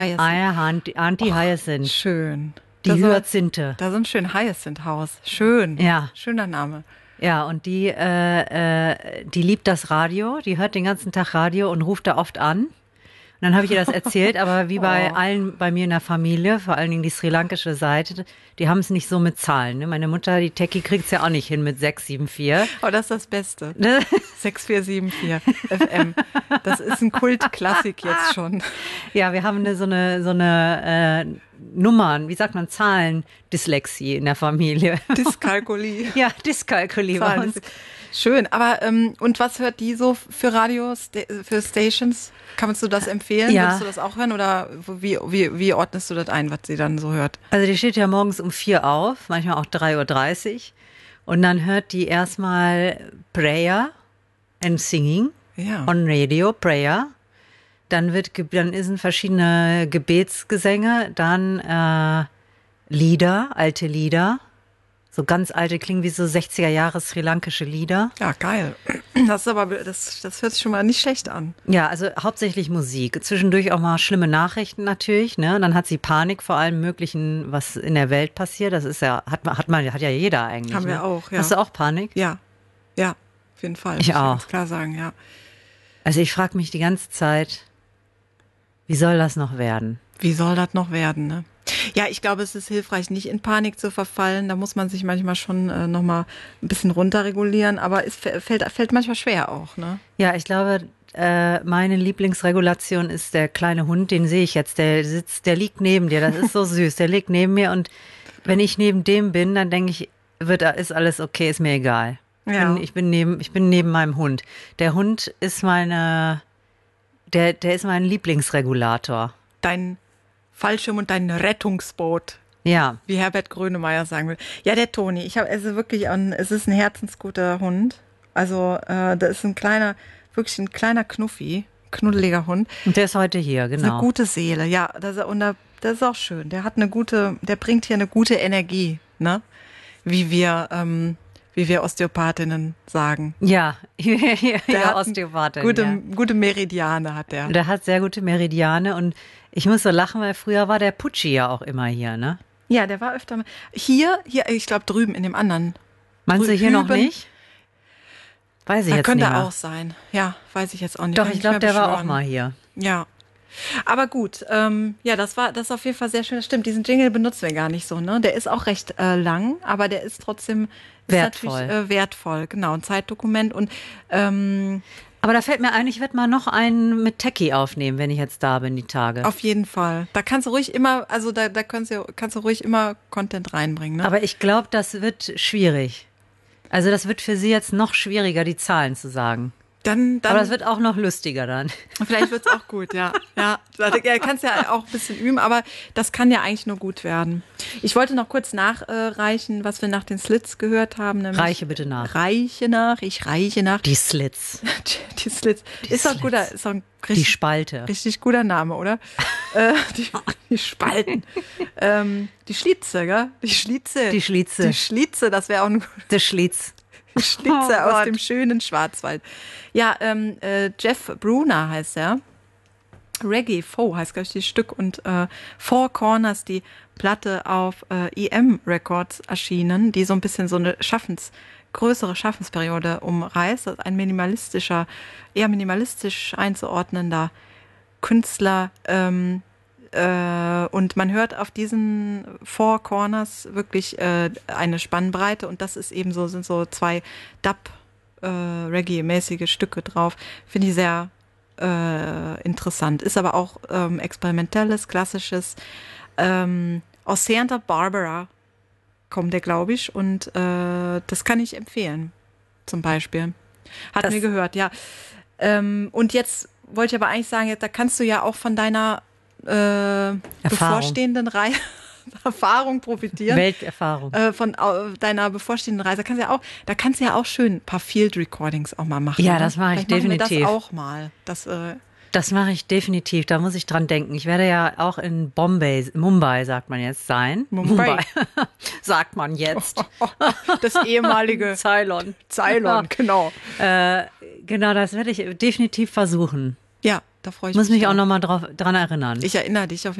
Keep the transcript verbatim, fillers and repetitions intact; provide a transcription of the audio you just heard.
Ah ja, Anti- Anti-Hyacinth. Schön. Die Da so- Hyazinthe. Da so ein schön Hyacinth-Haus. Schön. Ja. Schöner Name. Ja, und die, äh, äh, die liebt das Radio, die hört den ganzen Tag Radio und ruft da oft an. Und dann habe ich ihr das erzählt, aber wie bei Oh. allen bei mir in der Familie, vor allen Dingen die sri-lankische Seite, die haben es nicht so mit Zahlen. Ne? Meine Mutter, die Techie, kriegt es ja auch nicht hin mit sechs sieben vier. Oh, das ist das Beste. Ne? sechs vier sieben vier F M. Das ist ein Kultklassik jetzt schon. Ja, wir haben eine, so eine, so eine äh, Nummern, wie sagt man, Zahlen-Dyslexie in der Familie. Dyskalkulie. Ja, Dyskalkulie bei uns. Schön, aber ähm, und was hört die so für Radios, für Stations? Kannst du das empfehlen? Ja. Würdest du das auch hören oder wie, wie, wie ordnest du das ein, was sie dann so hört? Also die steht ja morgens um vier auf, manchmal auch drei Uhr dreißig. Und dann hört die erstmal Prayer and Singing Ja. on Radio, Prayer. Dann wird, ge- dann sind verschiedene Gebetsgesänge, dann äh, Lieder, alte Lieder. So ganz alte, klingen wie so sechziger Jahre sri-lankische Lieder. Ja, geil. Das ist aber, das, das hört sich schon mal nicht schlecht an. Ja, also hauptsächlich Musik. Zwischendurch auch mal schlimme Nachrichten natürlich, ne? Dann hat sie Panik vor allem Möglichen, was in der Welt passiert. Das ist ja, hat man, hat man, hat ja jeder eigentlich. Haben wir ne? auch, ja. Hast du auch Panik? Ja, ja, auf jeden Fall. Ich muss auch. Ganz klar sagen, ja. Also ich frage mich die ganze Zeit, wie soll das noch werden? Wie soll das noch werden, ne? Ja, ich glaube, es ist hilfreich, nicht in Panik zu verfallen. Da muss man sich manchmal schon äh, nochmal ein bisschen runterregulieren, aber es fällt, fällt manchmal schwer auch, ne? Ja, ich glaube, äh, meine Lieblingsregulation ist der kleine Hund, den sehe ich jetzt, der sitzt, der liegt neben dir, das ist so süß, der liegt neben mir und wenn ich neben dem bin, dann denke ich, wird, ist alles okay, ist mir egal. Ich, Ja. bin, ich, bin neben, ich bin neben meinem Hund. Der Hund ist meine, der, der ist mein Lieblingsregulator. Dein Fallschirm und dein Rettungsboot, Ja, wie Herbert Grönemeyer sagen will. Ja, der Toni, ich habe also wirklich an, es ist ein herzensguter Hund. Also, äh, das ist ein kleiner, wirklich ein kleiner Knuffi, knuddeliger Hund. und der ist heute hier, Das ist eine genau. gute Seele, ja. Das, und da, das ist auch schön. Der hat eine gute, der bringt hier eine gute Energie, ne? Wie wir, ähm, wie wir Osteopathinnen sagen. Ja, ja, Der hat Osteopathin. Gute, ja. gute Meridiane hat der. Der hat sehr gute Meridiane und ich muss so lachen, weil früher war der Pucci ja auch immer hier, ne? Ja, der war öfter mal. Hier, hier, ich glaube drüben in dem anderen. Meinst du hier noch Drüben? nicht? Weiß ich Da jetzt könnte nicht er mehr. auch sein. Ja, weiß ich jetzt auch nicht. Doch, Kann ich nicht glaube, mehr der war auch beschwören. mal hier. Ja. Aber gut, ähm, ja, das war das ist auf jeden Fall sehr schön. Das stimmt, diesen Jingle benutzen wir gar nicht so, ne? Der ist auch recht äh, lang, aber der ist trotzdem ist Wertvoll. natürlich, äh, wertvoll, genau, ein Zeitdokument und ähm, Aber da fällt mir ein, ich werde mal noch einen mit Techie aufnehmen, wenn ich jetzt da bin, die Tage. auf jeden Fall. Da kannst du ruhig immer, also da, da kannst du kannst du ruhig immer Content reinbringen, ne? Aber ich glaube, das wird schwierig. Also das wird für Sie jetzt noch schwieriger, die Zahlen zu sagen. Dann, dann Aber das wird auch noch lustiger dann. vielleicht wird's auch gut, ja. Ja, da kannst ja auch ein bisschen üben, aber das kann ja eigentlich nur gut werden. Ich wollte noch kurz nachreichen, was wir nach den Slits gehört haben. nämlich- Reiche bitte nach. Reiche nach, ich reiche nach. Die Slits. Die Slits. ist doch ein Slits. guter, ist doch ein Die richtig, Spalte. richtig guter Name, oder? äh, die, die Spalten. ähm, die Schlitze, gell? Die Schlitze. Die Schlitze. Die Schlitze, das wäre auch ein Der Schlitz. Schlitze Oh aus Gott. dem schönen Schwarzwald. Ja, ähm, äh, Jeff Bruner heißt er. Reggae Four heißt, glaube ich, das Stück. Und äh, Four Corners, die Platte auf äh, E M Records erschienen, die so ein bisschen so eine Schaffens, größere Schaffensperiode umreißt. Das ist ein minimalistischer, eher minimalistisch einzuordnender Künstler. Ähm, äh, und man hört auf diesen Four Corners wirklich äh, eine Spannbreite. Und das ist eben so, sind so zwei Dub, äh, Reggae-mäßige Stücke drauf. Finde ich sehr äh, interessant. Ist aber auch ähm, experimentelles, klassisches. Ähm, aus Santa Barbara kommt der, glaube ich. Und äh, das kann ich empfehlen, zum Beispiel. Hat Das- mir gehört, ja. Ähm, und jetzt wollte ich aber eigentlich sagen, jetzt, da kannst du ja auch von deiner äh, bevorstehenden Reise Erfahrung profitieren. Welterfahrung. Äh, von äh, deiner bevorstehenden Reise. Kannst ja auch, da kannst du ja auch schön ein paar Field Recordings auch mal machen. Ja, ne? das mache ich Vielleicht machen wir definitiv. das auch mal. Das, äh, Das mache ich definitiv, da muss ich dran denken. Ich werde ja auch in Bombay, Mumbai sagt man jetzt sein. Mumbai. sagt man jetzt. das ehemalige Ceylon. Ceylon, genau. Äh, genau, das werde ich definitiv versuchen. Ja, da freue ich Muss mich. mich auch drauf. nochmal dran erinnern. Ich erinnere dich auf